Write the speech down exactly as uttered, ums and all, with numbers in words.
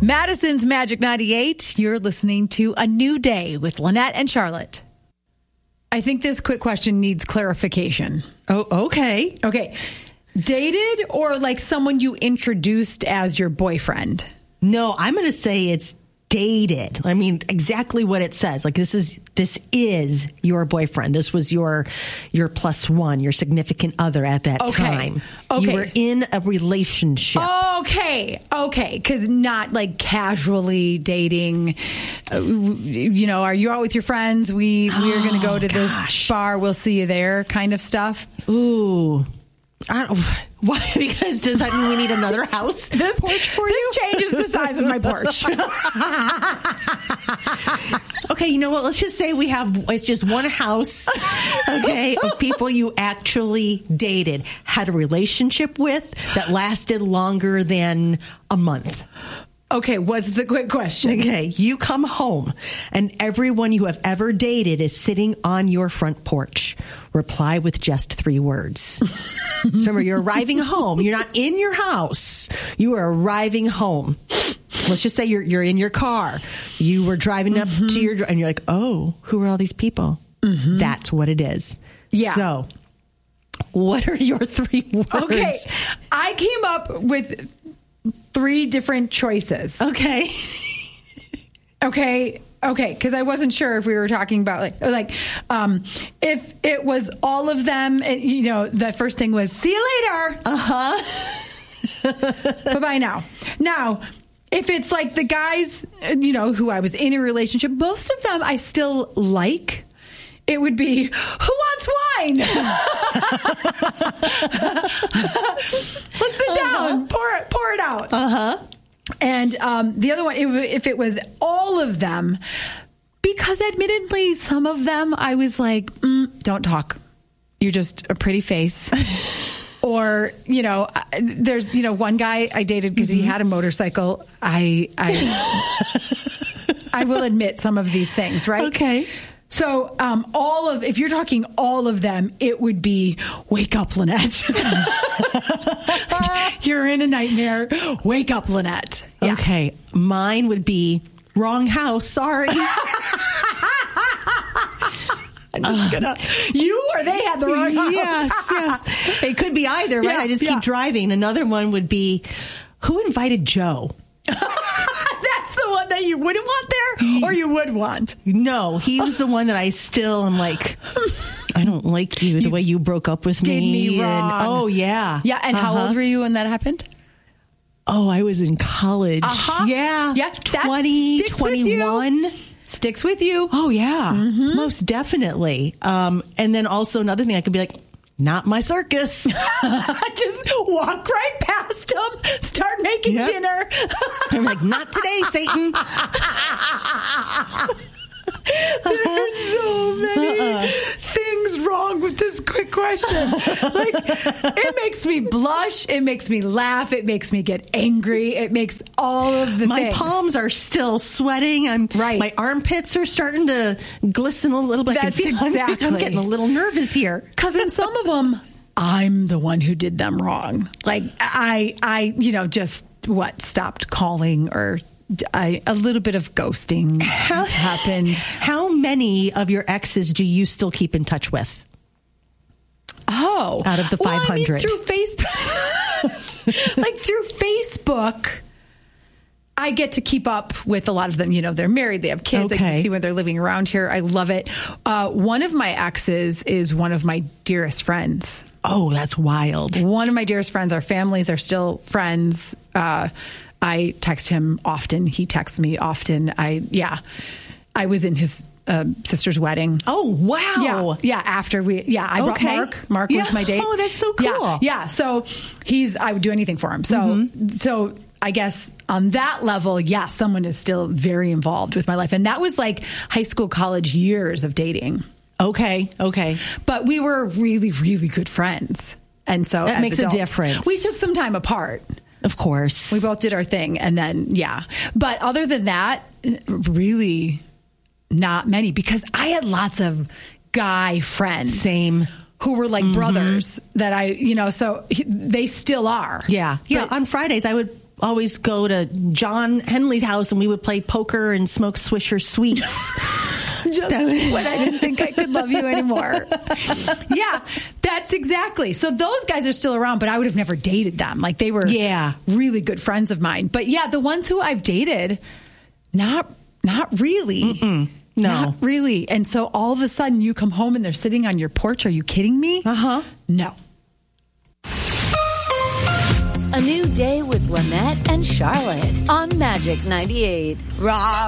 Madison's Magic ninety-eight. You're listening to A New Day with Lynette and Charlotte. I think this quick question needs clarification. Oh, okay. Okay. Dated or like someone you introduced as your boyfriend? No, I'm going to say it's dated. I mean, exactly what it says. Like this is this is your boyfriend. This was your your plus one, your significant other at that okay. time. Okay. You were in a relationship. Okay. Okay. Because not like casually dating. Uh, you know, are you out with your friends? We we're going to go to gosh. this bar. We'll see you there. Kind of stuff. Ooh. I don't. Why? Because does that mean we need another house this, porch for this you? This changes the size of my porch. Okay, you know what? Let's just say we have, it's just one house, okay, of people you actually dated, had a relationship with that lasted longer than a month. Okay, what's the quick question? Okay, you come home and everyone you have ever dated is sitting on your front porch. Reply with just three words. So remember, you're arriving home. You're not in your house. You are arriving home. Let's just say you're you're in your car. You were driving up mm-hmm. to your, and you're like, oh, who are all these people? Mm-hmm. That's what it is. Yeah. So what are your three words? Okay, I came up with three different choices. Okay. Okay. Okay. Because I wasn't sure if we were talking about like, like, um, if it was all of them, and, you know, the first thing was see you later. Uh-huh. Bye-bye now. Now, if it's like the guys, you know, who I was in a relationship, most of them I still like. It would be, who wants wine? Let's sit down. Uh-huh. Pour it, pour it out. Uh-huh. And um, the other one, if it was all of them, because admittedly, some of them, I was like, mm, don't talk. You're just a pretty face. Or, you know, there's, you know, one guy I dated because mm-hmm. he had a motorcycle. I, I, I will admit some of these things, right? Okay. So um, all of, if you're talking all of them, it would be, wake up, Lynette. You're in a nightmare. Wake up, Lynette. Yeah. Okay. Mine would be, wrong house. Sorry. I'm just gonna, you or they had the wrong house. Yes, yes. It could be either, right? Yeah, I just yeah. keep driving. Another one would be, who invited Joe? That's the one that you wouldn't want there, or you would want? No, he was the one that I still am like, I don't like you the you way you broke up with did me. Did me wrong. And, oh, yeah. Yeah, and uh-huh. how old were you when that happened? Oh, I was in college. Uh-huh. Yeah. Yeah, twenty, twenty-one. Sticks with you. Oh, yeah. Mm-hmm. Most definitely. Um, and then also another thing, I could be like, not my circus. Just walk right past them, start making yep. dinner. I'm like, not today, Satan. There's so many uh-uh. things wrong with this quick question. Like, it makes me blush. It makes me laugh. It makes me get angry. It makes all of the my things. palms are still sweating. I'm right. My armpits are starting to glisten a little bit. That's I feel, exactly. I'm, I'm getting a little nervous here. Because in some of them, I'm the one who did them wrong. Like I, I, you know, just what stopped calling or. I, a little bit of ghosting how, happened. How many of your exes do you still keep in touch with? Oh, out of the five hundred, well, I mean, through Facebook, like through Facebook, I get to keep up with a lot of them. You know, they're married, they have kids. Okay. I get to see when they're living around here. I love it. Uh, one of my exes is one of my dearest friends. Oh, that's wild. One of my dearest friends. Our families are still friends. Uh, I text him often. He texts me often. I, yeah, I was in his uh, sister's wedding. Oh, wow. Yeah. Yeah. After we, yeah, I okay. brought Mark. Mark yeah. was my date. Oh, that's so cool. Yeah. Yeah. So he's, I would do anything for him. So, mm-hmm. so I guess on that level, yeah, someone is still very involved with my life. And that was like high school, college years of dating. Okay. Okay. But we were really, really good friends. And so that makes adults, a difference. We took some time apart. Of course. We both did our thing. And then, yeah. But other than that, really not many, because I had lots of guy friends. Same. Who were like mm-hmm. brothers that I, you know, so he, they still are. Yeah. Yeah. But, on Fridays, I would always go to John Henley's house and we would play poker and smoke Swisher Sweets. Just when I didn't think I could love you anymore. Yeah, that's exactly. So those guys are still around, but I would have never dated them. Like they were yeah. really good friends of mine. But yeah, the ones who I've dated, not not really. Mm-mm. No. Not really. And so all of a sudden you come home and they're sitting on your porch. Are you kidding me? Uh-huh. No. A new day with Lynette and Charlotte on Magic ninety-eight. Rock.